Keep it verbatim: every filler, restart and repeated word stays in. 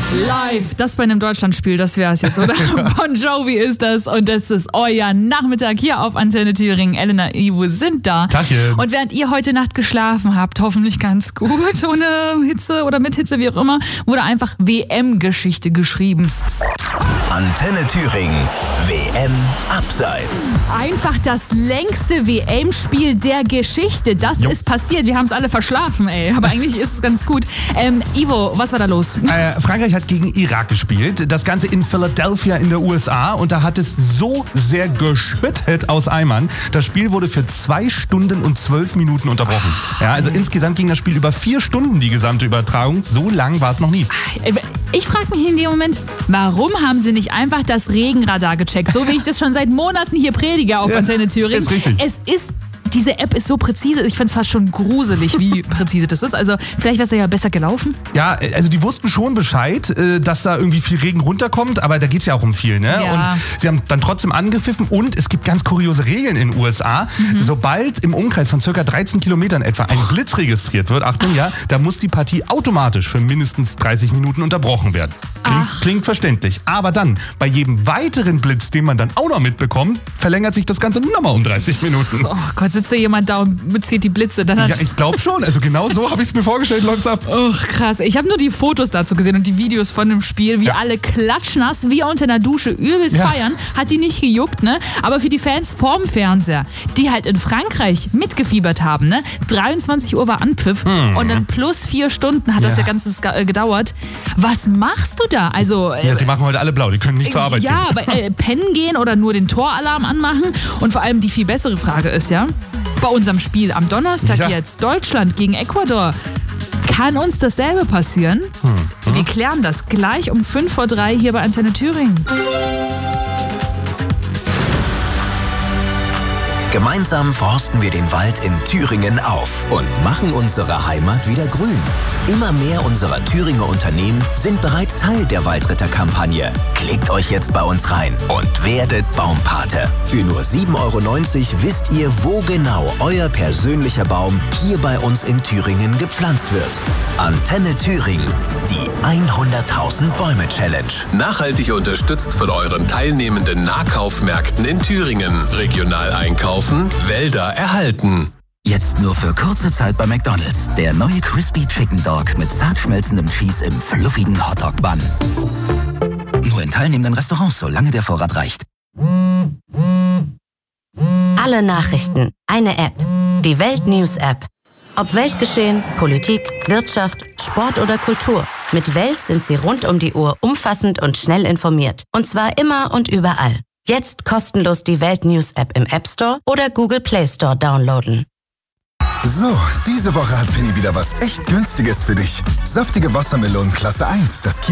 Live, das bei einem Deutschlandspiel, das wäre es jetzt, oder? Bon Jovi ist das und das ist euer Nachmittag hier auf Antenne Thüringen. Elena, Ivo sind da. Tachchen. Und während ihr heute Nacht geschlafen habt, hoffentlich ganz gut, ohne Hitze oder mit Hitze, wie auch immer, wurde einfach W M-Geschichte geschrieben. Antenne Thüringen, W M Abseits. Einfach das längste W M-Spiel der Geschichte. Das Jo. ist passiert. Wir haben es alle verschlafen, ey. Aber eigentlich ist es ganz gut. Ähm, Ivo, was war da los? Äh, Frankreich hat gegen Irak gespielt. Das Ganze in Philadelphia in der U S A. Und da hat es so sehr geschüttet aus Eimern. Das Spiel wurde für zwei Stunden und zwölf Minuten unterbrochen. Ja, also insgesamt ging das Spiel über vier Stunden, die gesamte Übertragung. So lang war es noch nie. Ich frage mich in dem Moment, warum haben sie nicht einfach das Regenradar gecheckt? So wie ich das schon seit Monaten hier predige auf Ja, Antenne Thüringen. ist richtig. Es ist... Diese App ist so präzise, ich finde es fast schon gruselig, wie präzise das ist. Also vielleicht wäre es ja besser gelaufen. Ja, also die wussten schon Bescheid, äh, dass da irgendwie viel Regen runterkommt, aber da geht es ja auch um viel, ne? Ja. Und sie haben dann trotzdem angepfiffen und es gibt ganz kuriose Regeln in den U S A. Mhm. Sobald im Umkreis von circa dreizehn Kilometern etwa ein Blitz registriert wird, Achtung, ja, da muss die Partie automatisch für mindestens dreißig Minuten unterbrochen werden. Klingt, klingt verständlich. Aber dann, bei jedem weiteren Blitz, den man dann auch noch mitbekommt, verlängert sich das Ganze nochmal um dreißig Minuten. Oh Gott, sitzt da jemand da und zählt die Blitze. Dann hat Ja, ich glaube schon. Also genau so habe ich es mir vorgestellt, läuft's ab. Oh, krass. Ich habe nur die Fotos dazu gesehen und die Videos von dem Spiel, wie Ja. alle klatschnass, wie unter einer Dusche übelst Ja. feiern. Hat die nicht gejuckt, ne? Aber für die Fans vorm Fernseher, die halt in Frankreich mitgefiebert haben, ne? dreiundzwanzig Uhr war Anpfiff Mhm. und dann plus vier Stunden hat das Ja. ja Ganze äh, gedauert. Was machst du da? Also... Äh, Ja, die machen heute alle blau, die können nicht zur Arbeit ja, gehen. aber äh, pennen gehen oder nur den Toralarm anmachen. Und vor allem die viel bessere Frage ist ja, bei unserem Spiel am Donnerstag Ja. jetzt, Deutschland gegen Ecuador, kann uns dasselbe passieren? Hm. Wir klären das gleich um fünf vor drei hier bei Antenne Thüringen. Gemeinsam forsten wir den Wald in Thüringen auf und machen unsere Heimat wieder grün. Immer mehr unserer Thüringer Unternehmen sind bereits Teil der Waldritterkampagne. Klickt euch jetzt bei uns rein und werdet Baumpate. Für nur sieben Euro neunzig wisst ihr, wo genau euer persönlicher Baum hier bei uns in Thüringen gepflanzt wird. Antenne Thüringen, die hunderttausend Bäume Challenge. Nachhaltig unterstützt von euren teilnehmenden Nahkaufmärkten in Thüringen. Regional einkaufen, Wälder erhalten. Jetzt nur für kurze Zeit bei McDonald's. Der neue Crispy Chicken Dog mit zart schmelzendem Cheese im fluffigen Hotdog-Bun. Nur in teilnehmenden Restaurants, solange der Vorrat reicht. Alle Nachrichten, eine App. Die Welt News App. Ob Weltgeschehen, Politik, Wirtschaft, Sport oder Kultur. Mit Welt sind Sie rund um die Uhr umfassend und schnell informiert. Und zwar immer und überall. Jetzt kostenlos die Welt News App im App Store oder Google Play Store downloaden. So, diese Woche hat Penny wieder was echt Günstiges für dich. Saftige Wassermelonen Klasse eins, das